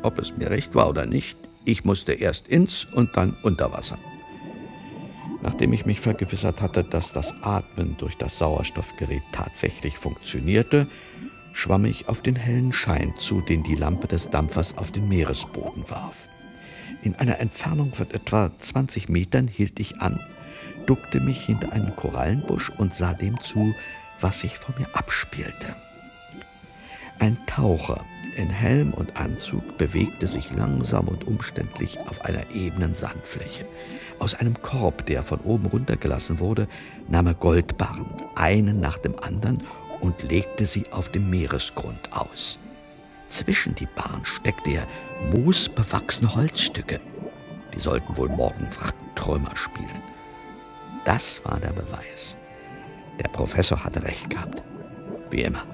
Ob es mir recht war oder nicht, ich musste erst ins und dann unter Wasser. Nachdem ich mich vergewissert hatte, dass das Atmen durch das Sauerstoffgerät tatsächlich funktionierte, schwamm ich auf den hellen Schein zu, den die Lampe des Dampfers auf den Meeresboden warf. In einer Entfernung von etwa 20 Metern hielt ich an, duckte mich hinter einen Korallenbusch und sah dem zu, was sich vor mir abspielte. Ein Taucher in Helm und Anzug bewegte sich langsam und umständlich auf einer ebenen Sandfläche. Aus einem Korb, der von oben runtergelassen wurde, nahm er Goldbarren, einen nach dem anderen, und legte sie auf dem Meeresgrund aus. Zwischen die Barren steckte er moosbewachsene Holzstücke. Die sollten wohl morgen Wracktrümmer spielen. Das war der Beweis. Der Professor hatte recht gehabt. Wie immer.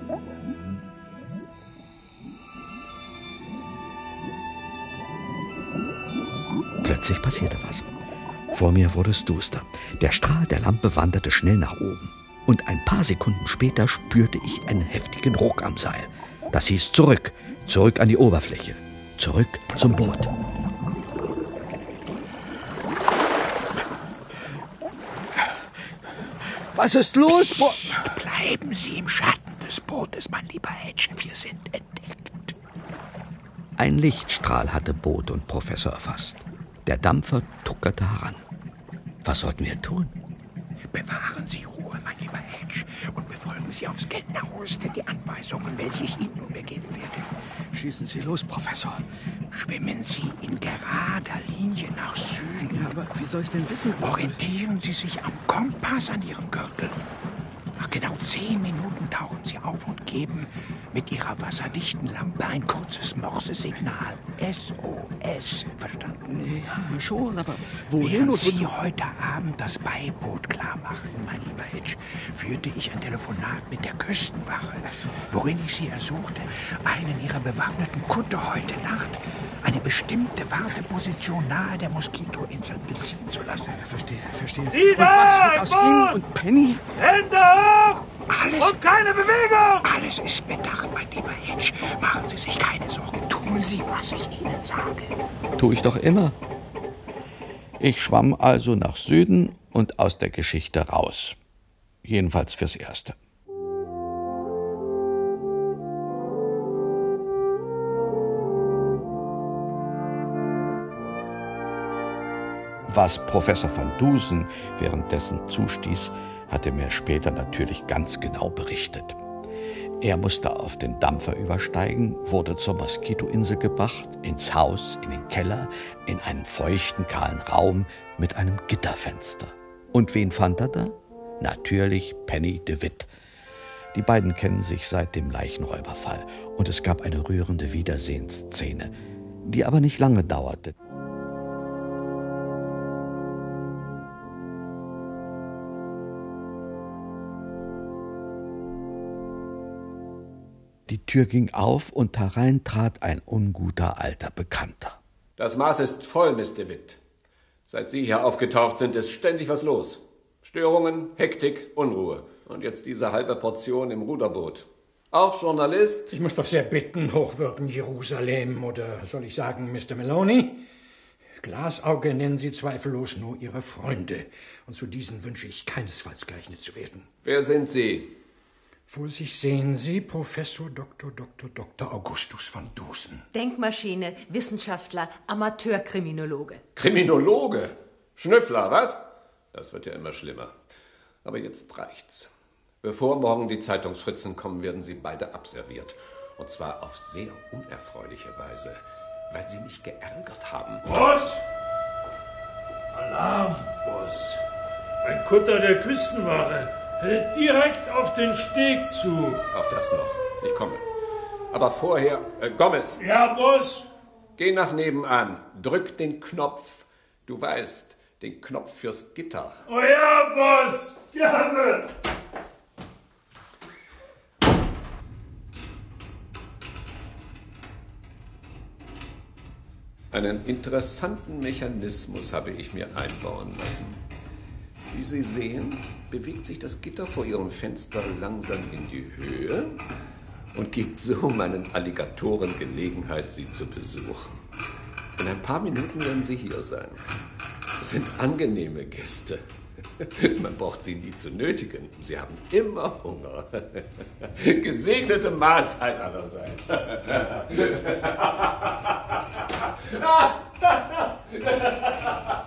Plötzlich passierte was. Vor mir wurde es duster. Der Strahl der Lampe wanderte schnell nach oben. Und ein paar Sekunden später spürte ich einen heftigen Ruck am Seil. Das hieß zurück an die Oberfläche, zurück zum Boot. Was ist los? Psst, bleiben Sie im Schatten des Bootes, mein lieber Hedge. Wir sind entdeckt. Ein Lichtstrahl hatte Boot und Professor erfasst. Der Dampfer tuckerte heran. Was sollten wir tun? Bewahren Sie Ruhe, mein lieber Hedge, und befolgen Sie aufs Genaueste die Anweisungen, welche ich Ihnen nunmehr geben werde. Schießen Sie los, Professor. Schwimmen Sie in gerader Linie nach Süden. Ja, aber wie soll ich denn wissen? Orientieren Sie sich am Kompass an Ihrem Gürtel. Nach genau 10 Minuten tauchen Sie auf und geben mit Ihrer wasserdichten Lampe ein kurzes Morsesignal. SOS. Verstanden? Ja, schon, aber wohin? Während Sie heute Abend das Beiboot klar machten, mein lieber Hedge, führte ich ein Telefonat mit der Küstenwache, worin ich Sie ersuchte, einen Ihrer bewaffneten Kutter heute Nacht eine bestimmte Warteposition nahe der Moskitoinsel beziehen zu lassen. Verstehe. Sie und was wird aus Ihnen und Penny? Hände hoch! Alles, und keine Bewegung! Alles ist bedacht, mein lieber Hedge. Machen Sie sich keine Sorgen. Tun Sie, was ich Ihnen sage. Tu ich doch immer. Ich schwamm also nach Süden und aus der Geschichte raus. Jedenfalls fürs Erste. Was Professor van Dusen währenddessen zustieß, hatte mir später natürlich ganz genau berichtet. Er musste auf den Dampfer übersteigen, wurde zur Moskitoinsel gebracht, ins Haus, in den Keller, in einen feuchten, kahlen Raum mit einem Gitterfenster. Und wen fand er da? Natürlich Penny DeWitt. Die beiden kennen sich seit dem Leichenräuberfall und es gab eine rührende Wiedersehensszene, die aber nicht lange dauerte. Die Tür ging auf und herein trat ein unguter alter Bekannter. Das Maß ist voll, Miss DeWitt. Seit Sie hier aufgetaucht sind, ist ständig was los. Störungen, Hektik, Unruhe. Und jetzt diese halbe Portion im Ruderboot. Auch Journalist? Ich muss doch sehr bitten, Hochwürden Jerusalem, oder soll ich sagen, Mr. Maloney? Glasauge nennen Sie zweifellos nur Ihre Freunde. Und zu diesen wünsche ich keinesfalls gerechnet zu werden. Wer sind Sie? Vor sich sehen Sie Professor Dr. Augustus van Dusen. Denkmaschine, Wissenschaftler, Amateurkriminologe. Kriminologe? Schnüffler, was? Das wird ja immer schlimmer. Aber jetzt reicht's. Bevor morgen die Zeitungsfritzen kommen, werden Sie beide abserviert. Und zwar auf sehr unerfreuliche Weise, weil Sie mich geärgert haben. Boss! Alarm, Boss! Ein Kutter der Küstenwache hält direkt auf den Steg zu. Auch das noch. Ich komme. Aber vorher, Gomez. Ja, Boss. Geh nach nebenan. Drück den Knopf. Du weißt, den Knopf fürs Gitter. Oh ja, Boss. Gerne. Einen interessanten Mechanismus habe ich mir einbauen lassen. Wie Sie sehen, bewegt sich das Gitter vor Ihrem Fenster langsam in die Höhe und gibt so meinen Alligatoren Gelegenheit, Sie zu besuchen. In ein paar Minuten werden Sie hier sein. Es sind angenehme Gäste. Man braucht sie nie zu nötigen. Sie haben immer Hunger. Gesegnete Mahlzeit allerseits.